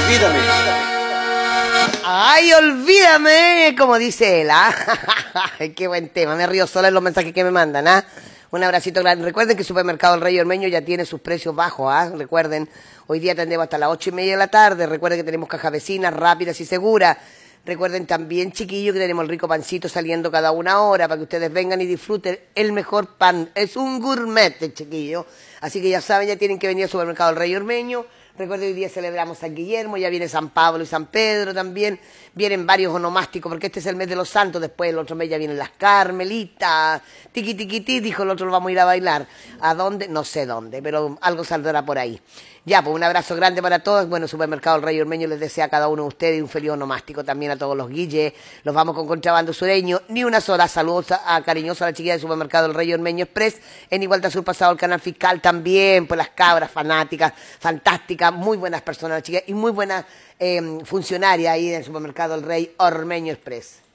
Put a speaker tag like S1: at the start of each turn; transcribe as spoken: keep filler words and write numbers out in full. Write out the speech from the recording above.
S1: olvídame.
S2: Ay, olvídame, como dice él, ¿ah? Qué buen tema, me río sola en los mensajes que me mandan, ¿ah? Un abracito grande. Recuerden que el Supermercado El Rey Ormeño ya tiene sus precios bajos, ¿ah? Recuerden, hoy día atendemos hasta las ocho y media de la tarde. Recuerden que tenemos cajas vecinas rápidas y seguras. Recuerden también, chiquillos, que tenemos el rico pancito saliendo cada una hora para que ustedes vengan y disfruten el mejor pan. Es un gourmet, chiquillo. Así que ya saben, ya tienen que venir al Supermercado El Rey Ormeño. Recuerden, hoy día celebramos San Guillermo, ya viene San Pablo y San Pedro también. Vienen varios onomásticos, porque este es el mes de los santos. Después el otro mes ya vienen las Carmelitas. Tiqui, tiqui, ti, dijo el otro, lo vamos a ir a bailar. ¿A dónde? No sé dónde, pero algo saldrá por ahí. Ya, pues un abrazo grande para todos. Bueno, Supermercado El Rey Ormeño les desea a cada uno de ustedes un feliz onomástico también a todos los guilles. Los vamos con Contrabando Sureño. Ni una sola. Saludos a, a cariñosa a la chiquilla del Supermercado El Rey Ormeño Express. En Igualdad Sur pasado el canal fiscal también. Pues las cabras fanáticas, fantásticas, muy buenas personas, las chicas, y muy buenas eh, funcionarias ahí en el Supermercado El Rey Ormeño Express.